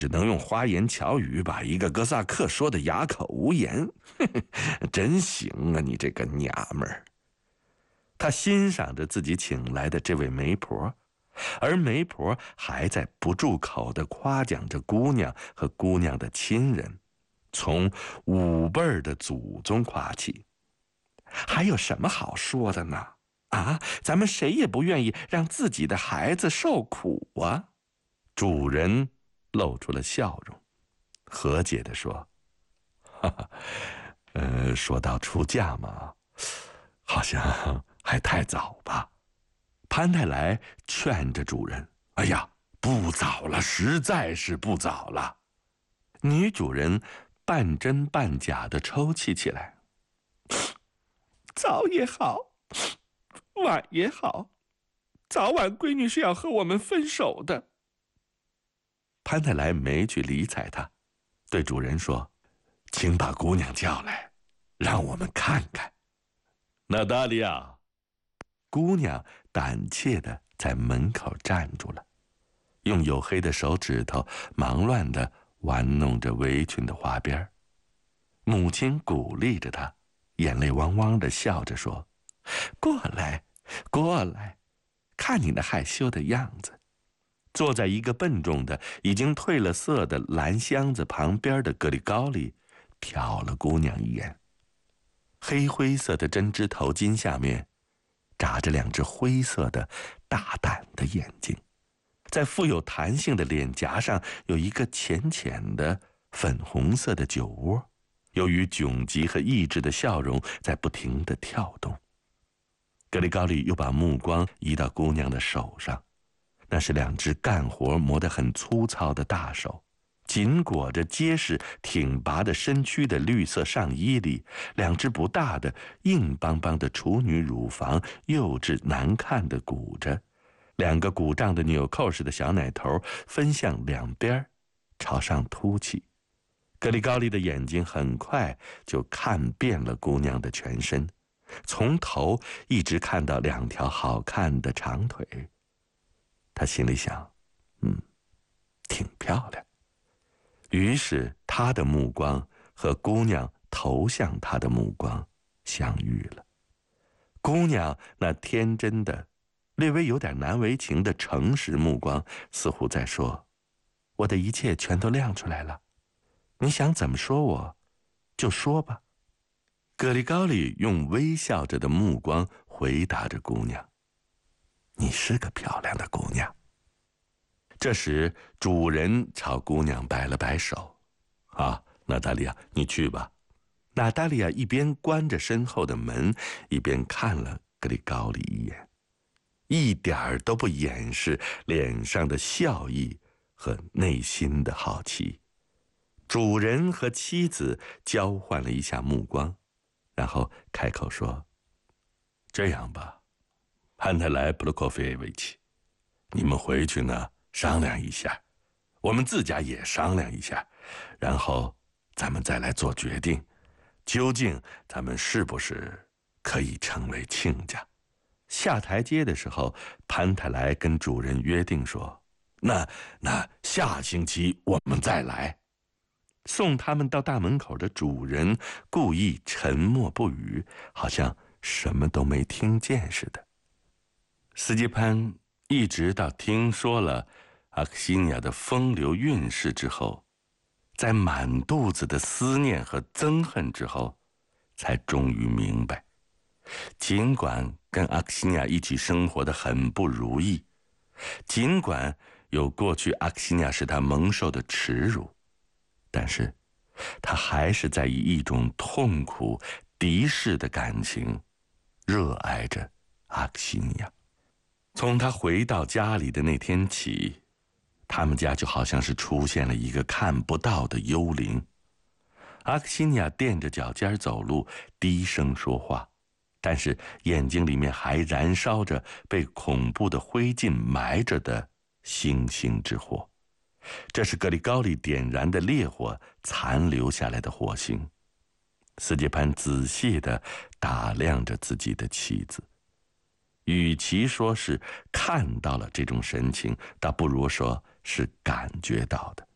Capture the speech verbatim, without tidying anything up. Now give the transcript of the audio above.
只能用花言巧语把一个哥萨克说得哑口无言。真行啊，你这个娘们儿！他欣赏着自己请来的这位媒婆，而媒婆还在不住口地夸奖着姑娘和姑娘的亲人，从五辈儿的祖宗夸起。还有什么好说的呢？啊，咱们谁也不愿意让自己的孩子受苦啊！主人露出了笑容，和解地说：“哈哈，呃，说到出嫁嘛，好像还太早吧。”潘太来劝着主人：“哎呀，不早了，实在是不早了。”女主人半真半假地抽泣起来：“早也好，晚也好，早晚闺女是要和我们分手的。”潘太来没去理睬他，对主人说：“请把姑娘叫来，让我们看看。”娜达莉亚，姑娘胆怯地在门口站住了，用黝黑的手指头忙乱地玩弄着围裙的花边。母亲鼓励着她，眼泪汪汪地笑着说：“过来，过来，看你那害羞的样子。”坐在一个笨重的、已经褪了色的蓝箱子旁边的格里高利瞟了姑娘一眼，黑灰色的针织头巾下面眨着两只灰色的大胆的眼睛，在富有弹性的脸颊上有一个浅浅的粉红色的酒窝，由于窘急和意志的笑容在不停地跳动。格里高利又把目光移到姑娘的手上，那是两只干活磨得很粗糙的大手，紧裹着结实挺拔的身躯的绿色上衣里，两只不大的硬邦邦的处女乳房幼稚难看的鼓着，两个鼓胀的纽扣似的小奶头分向两边，朝上凸起。格里高利的眼睛很快就看遍了姑娘的全身，从头一直看到两条好看的长腿。他心里想，嗯，挺漂亮。于是他的目光和姑娘投向他的目光相遇了。姑娘那天真的、略微有点难为情的诚实目光，似乎在说：“我的一切全都亮出来了，你想怎么说我，就说吧。”格里高利用微笑着的目光回答着姑娘：“你是个漂亮的姑娘。”这时主人朝姑娘摆了摆手：“啊，娜达莉亚，你去吧。”娜达莉亚一边关着身后的门，一边看了格里高利一眼，一点儿都不掩饰脸上的笑意和内心的好奇。主人和妻子交换了一下目光，然后开口说：“这样吧，潘特莱普罗科菲耶维奇，你们回去呢商量一下，我们自家也商量一下，然后咱们再来做决定，究竟咱们是不是可以成为亲家。”下台阶的时候，潘特莱跟主人约定说：“那那下星期我们再来。”送他们到大门口的主人故意沉默不语，好像什么都没听见似的。斯基潘一直到听说了阿克西尼亚的风流韵事之后，在满肚子的思念和憎恨之后，才终于明白，尽管跟阿克西尼亚一起生活得很不如意，尽管有过去阿克西尼亚使他蒙受的耻辱，但是他还是在以一种痛苦敌视的感情热爱着阿克西尼亚。从他回到家里的那天起，他们家就好像是出现了一个看不到的幽灵。阿克西尼亚踮着脚尖走路，低声说话，但是眼睛里面还燃烧着被恐怖的灰烬埋着的星星之火。这是格里高利点燃的烈火残留下来的火星。斯捷潘仔细地打量着自己的妻子，与其说是看到了这种神情，倒不如说是感觉到的。